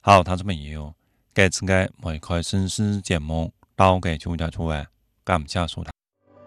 好，聽眾朋友，這次嘅梅開紳士節目到嘅就到處啊，感謝收聽。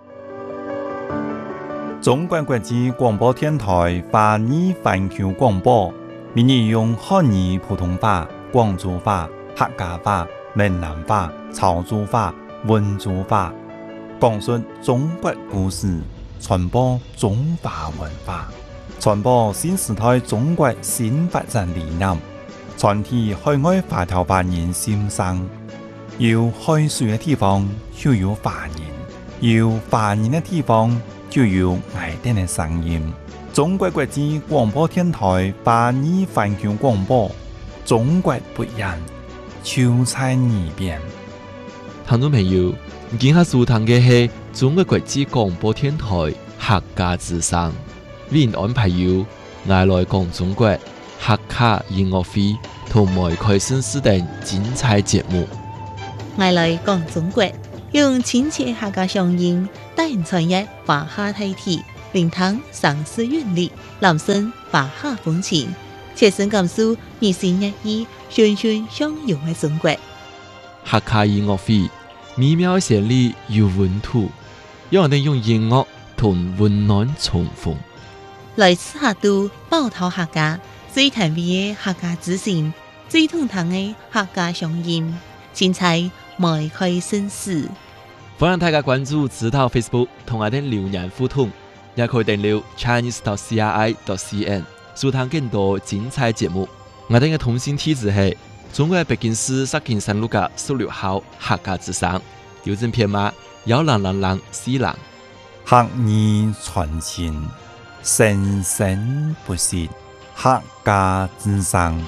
中國國際廣播電台華語環球廣播，每日用漢語普通話、廣州話、客家話、閩南話、潮州話、溫州話，講述中國故事，傳播中華文化，傳播新時代中國新發展理念，傳遞海外華僑華人心聲。有海水嘅地方就有華人，有華人嘅地方就有愛聽嘅聲音。中國國際廣播電台華語環球廣播，中國不一樣，就在耳邊。 聽眾朋友，今下收聽嘅係中國國際廣播電台客家之聲，為您安排有愛來講中國客家音樂會同梅開紳士等精彩節目。 愛來講中國，用親切客家聲音帶人傳譯華夏大體，聆聽常識韻律，攬聲華夏風情，切身感受日新月異、循循相融嘅中國。 客家音樂會美妙旋律有溫度，讓人用音樂同溫暖重逢。 來自客都寶島客家最甜美嘅客家之聲，最通透嘅客家聲音，精彩梅開紳士。 歡迎大家關注指導 Facebook 同我哋留言互動，也可以訂閱 chinese.cri.cn 收聽更多精彩節目。我哋嘅通訊地址係中國北京市石景山路嘅16號客家之聲，郵政編碼10004。 客語傳情，生生不息，客家之聲。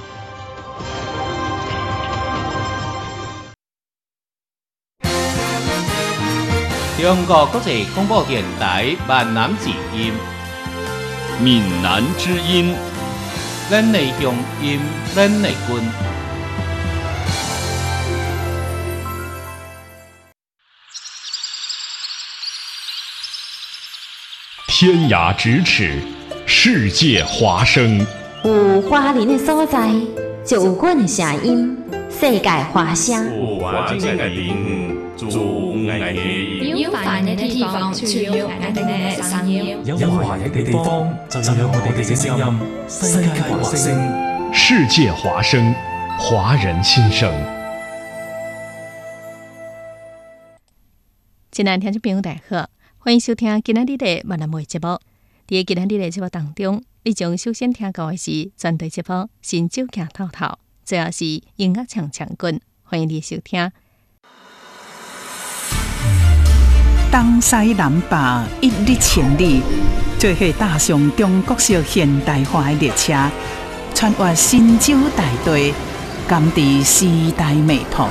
中國國際廣播電台閩南之音， 閩南之音， 咱的鄉音，咱的根。 天涯咫尺，世界華聲。 有華人的所在，就有阮的聲音，世界華聲。 有環境的地方，就有愛的音。 有繁榮的地方，就有我哋嘅聲音； 有華人的地方，就有我哋嘅聲音。世界華聲， 世界華聲，華人心聲。 親愛的聽眾朋友，大家好，歡迎收聽今仔日的閩南話節目。在今仔日的節目當中，你將首先聽到的是專題節目《新酒行透透》，最後是音樂唱唱滾，歡迎你收聽。 東西南北一日千里，做伙踏上中國式現代化的列車，穿越新舊大地，感知時代脈搏。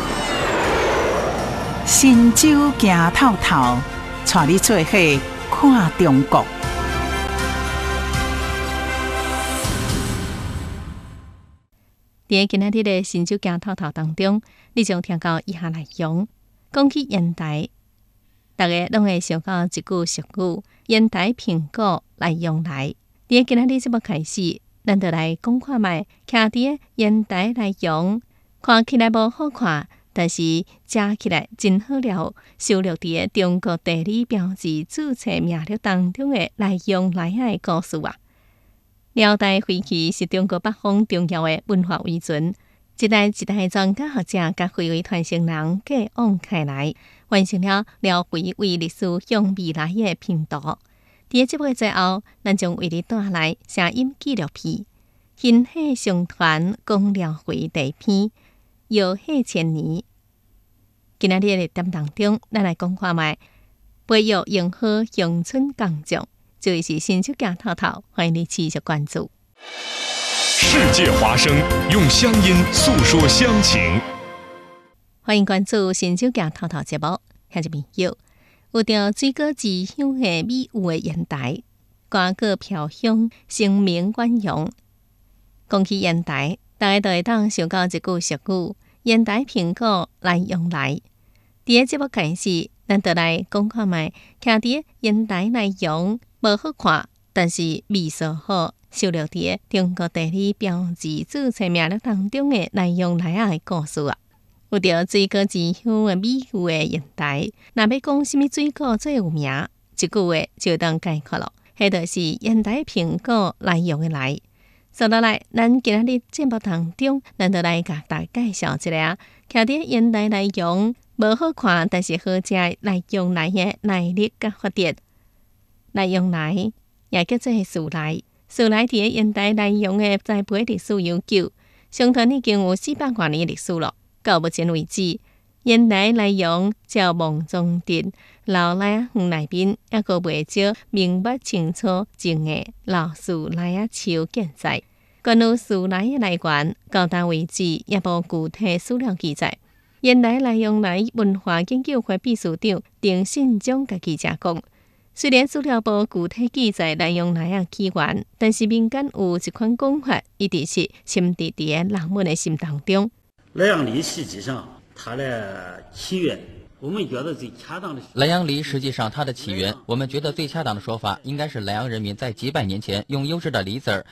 新酒行透透，帶你做伙看中國。在今仔日的新酒行透透當中，你將聽到以下內容：講起煙台，大家攏會想到一句俗語：煙台蘋果來用來。在今仔日節目開始，咱就來講看賣，徛佇煙台來用，看起來無好看，但是食起來真好料。收錄佇中國地理標誌註冊名錄當中的來用來的故事啊！遼代會期是中國北方重要的文化遺存，一代一代專家學者甲會為傳承人繼往開來，完成了遼會為歷史向未來的拼圖。在節目的最後，咱將為你帶來聲音紀錄片《hin火相傳講遼會第一篇》，遙火千年。今仔日的節目當中，咱來講看賣培育螢火鄉村工匠。這裡是新酒行透透，歡迎你持續關注。 世界華聲，用鄉音訴說鄉情。 歡迎關注新酒行透透節目，聽眾朋友，有着水果之鄉嘅美有嘅煙台，歌歌飄香，聲名遠揚。講起煙台，大家都會當想到一句俗語：煙台蘋果來用來。第一節目開始，咱就來講看賣，徛佇煙台來用。無好看，但是味素好， 收录伫中国地理标志注册名录当中的内容来的故事啊。有着水果之乡的美誉的烟台，若要讲什么水果最有名，一句话就当概括了，迄就是烟台苹果来用的来。接落来，咱今日节目当中，咱就来甲大家介绍一下，徛伫烟台内容无好看，但是好食内容来的耐力甲发展。内容来也叫做树来，树来伫烟台内容的栽培历史悠久，相传已经有400多年历史了。到目前为止，烟台内容照望中镇老赖园内面，还阁袂少明白清楚种的老树赖啊树建在。关于树赖的来源，到今为止也无具体史料记载。烟台内容来文化研究会秘书长丁信忠甲记者讲，虽然史料无具体记载内容来啊起源，但是民间有一款讲法，一直是深植伫人们的心当中。 莱阳梨实际上它的起源，我们觉得最恰当的。 莱阳梨实际上它的起源，我们觉得最恰当的说法应该是莱阳人民在几百年前用优质的梨子儿